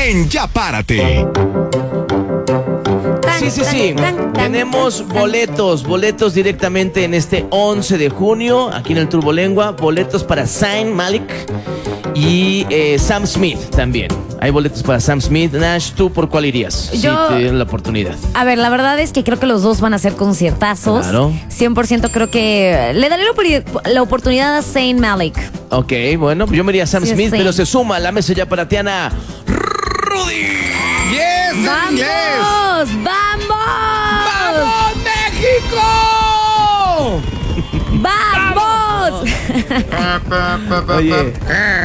en Ya Párate. Sí. Tenemos boletos directamente en este 11 de junio, aquí en el Turbolengua. Boletos para Zayn Malik y Sam Smith también. Hay boletos para Sam Smith. Nash, ¿tú por cuál irías? Yo, si te dieran la oportunidad. A ver, la verdad es que creo que los dos van a ser conciertazos. Claro. 100% creo que le daré la oportunidad a Zayn Malik. Ok, bueno, yo me iría a Sam Sí, Smith, sí. pero se suma a la mesa ya para Tiana Rudy. ¡Yes, en inglés! ¡Vamos! ¡Vamos! ¡Vamos, México! ¡Vamos! Oye,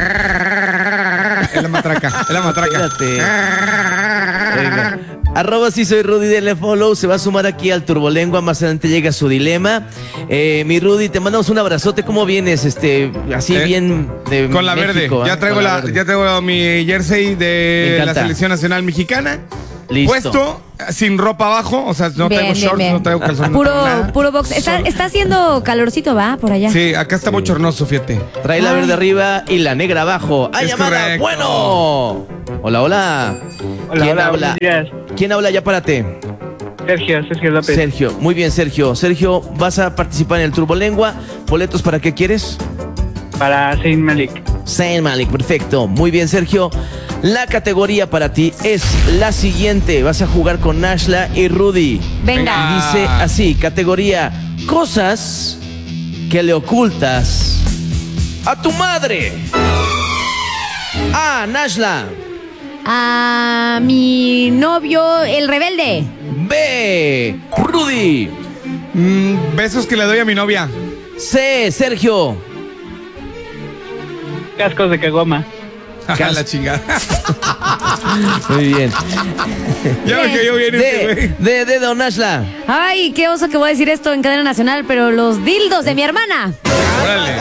Es la matraca. espérate. Venga. Arroba si soy Rudy, denle follow. Se va a sumar aquí al Turbolengua. Más adelante llega su dilema. Mi Rudy, te mandamos un abrazote. ¿Cómo vienes? Así bien de Con la México, verde. ¿eh? Ya traigo mi jersey Me de la encanta. selección nacional mexicana. Listo. Puesto sin ropa abajo, o sea, no traigo shorts, bien. no traigo calzones. no traigo nada. Puro box. Está haciendo calorcito, ¿va? Por allá. Sí, acá está bochornoso, fíjate. Trae la Ay. verde arriba y la negra abajo. ¡Hay Es llamada! correcto. ¡Bueno! Hola. Hola, ¿Quién hola, habla? buenos días. ¿Quién habla? Ya párate. Sergio López. Sergio. Muy bien, Sergio. Sergio, vas a participar en el Turbolengua. ¿Boletos para qué quieres? Para Zayn Malik. Zayn Malik, perfecto. Muy bien, Sergio. La categoría para ti es la siguiente. Vas a jugar con Nashla y Rudy. Venga. Dice así, categoría: cosas que le ocultas a tu madre. A, Nashla. A mi novio, el rebelde. B, Rudy. Besos que le doy a mi novia. C, Sergio. Cascos de caguama. La chingada. Muy bien. Ya me cayó bien este güey. De Don Nashla. Ay, qué oso que voy a decir esto en cadena nacional, pero los dildos de mi hermana. Órale.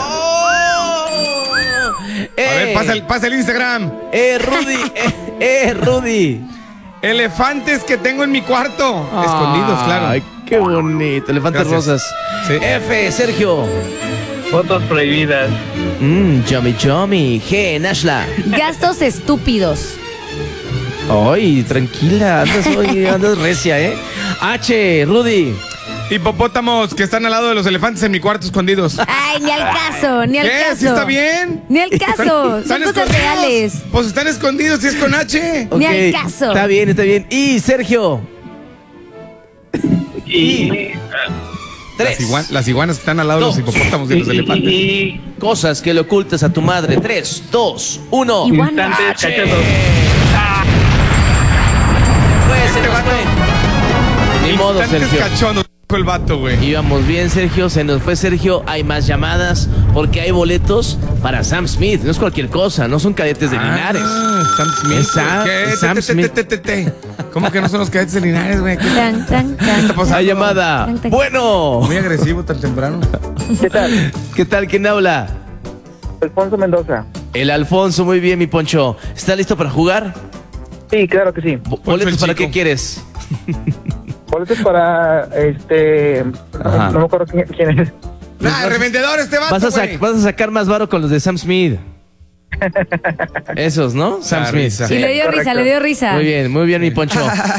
A ver, pasa el Instagram. Rudy. Rudy. Elefantes que tengo en mi cuarto. Escondidos, claro. Ay, qué bonito. Elefantes Gracias. rosas. Sí. F, Sergio. Fotos prohibidas. Yummy. G, Nashla. Gastos estúpidos. Ay, tranquila. Andas recia, ¿eh? H, Rudy. Hipopótamos que están al lado de los elefantes en mi cuarto escondidos. Ay, ni al caso, ni al ¿Qué? caso. ¿Sí está bien? Ni al caso. Son cosas escondidos. reales. Pues están escondidos y es con H. Ni Ok, al caso. Está bien. Y Sergio. Y, Las iguanas que están al lado de los hipopótamos y los elefantes. y Cosas que le ocultas a tu madre. 3, 2, 1. Igual. instantes H. cachorros. Se nos fue. Ni modo, Instantes Sergio. cachondos, dijo el vato, güey. Íbamos bien, Sergio. Se nos fue Sergio. Hay más llamadas porque hay boletos para Sam Smith. No es cualquier cosa. No son cadetes de Linares. Sam Smith. Es Sam- ¿Qué? es Sam Smith. ¿Cómo que no son los cadetes de Linares, güey? ¿Qué Tan, tan, tan. está pasando? Hay llamada. Tan, tan. Bueno. Muy agresivo tan temprano. ¿Qué tal? ¿Qué tal? ¿Quién habla? Alfonso Mendoza. El Alfonso. Muy bien, mi Poncho. ¿Está listo para jugar? Sí, claro que sí. ¿Boletos el para chico. qué quieres? Boletos para Ajá. no me acuerdo quién es. Nah, revendedor este vato, Vas güey. a sacar más varo con los de Sam Smith. Esos, ¿no? Sam La Smith. risa. Y le dio correcto. risa, le dio risa. Muy bien, mi Poncho.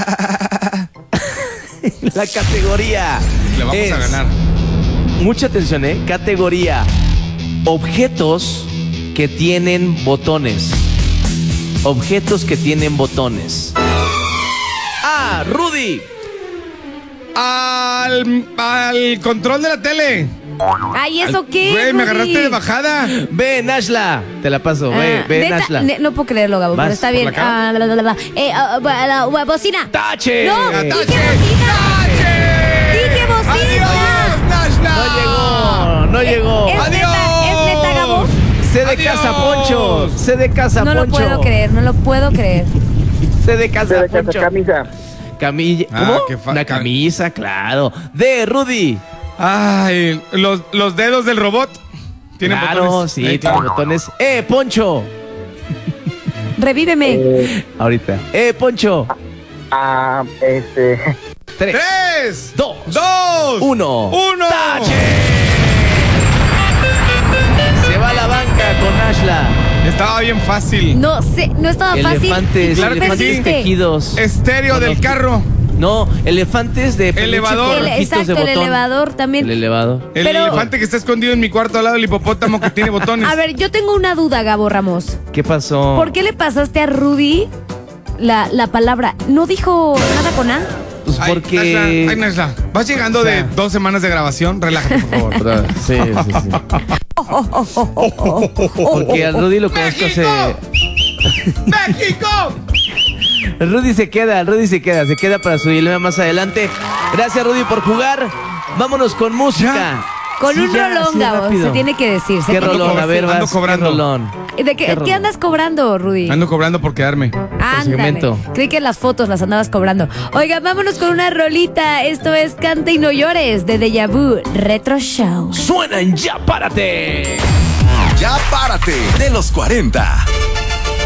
La categoría Le vamos a es- ganar. Mucha atención, ¿eh? Categoría: objetos que tienen botones. Objetos que tienen botones. A, Rudy. Al control de la tele. Ay, ¿eso qué? Güey, me Rudy? agarraste de bajada. Ve, Nashla. Te la paso. Ve, Neta, Nashla. no puedo creerlo, Gabo, Vas pero está por bien. la cara. Bocina. ¡Tache! No, ¡Tache! dije bocina. Dije bocina. No llegó. Es neta, Gabo. Se de casa, Poncho. Se de casa, No lo Poncho. puedo creer, no lo puedo creer. Se de casa, Poncho. camisa. Camilla. Ah, ¿Cómo? qué Una camisa, claro. De Rudy. Ay, los dedos del robot. ¿Tienen Claro, botones? sí, Ahí tiene botones. Poncho. Revíveme. Ahorita. Poncho. 3, 3, 2, 2, 1. 1. ¡Tache! Se va a la banca con Ashla. Estaba bien fácil. No sé, no estaba fácil. Elefantes, Claro que elefantes sí. tejidos. Estéreo del carro. No, elefantes de peluche Elevador. con ojitos Exacto, de el botón. elevador también. El elevador. El Pero- elefante que está escondido en mi cuarto al lado del hipopótamo que tiene botones. A ver, yo tengo una duda, Gabo Ramos. ¿Qué pasó? ¿Por qué le pasaste a Rudy la palabra? ¿No dijo nada con A? Pues Ay, porque... Nasla, ay, Nasla, vas llegando O sea- de 2 semanas de grabación. Relájate, por favor. Sí, sí, sí. Porque al Rudy lo conozco hace... ¡México! El Rudy se queda para su dilema más adelante. Gracias, Rudy, por jugar. Vámonos con música. Con Sí, un ya, rolón, así Gabo. rápido. Se tiene que decir. ¿Qué Ando rolón? A ver, ando vas, cobrando. ¿qué rolón? ¿De qué rolón? andas cobrando, Rudy? Ando cobrando por quedarme. Ándale. segmento. Creí que las fotos las andabas cobrando. Oiga, vámonos con una rolita. Esto es Canta y no llores de Deja Vu Retro Show. Suena en Ya Párate. Ya párate de los 40.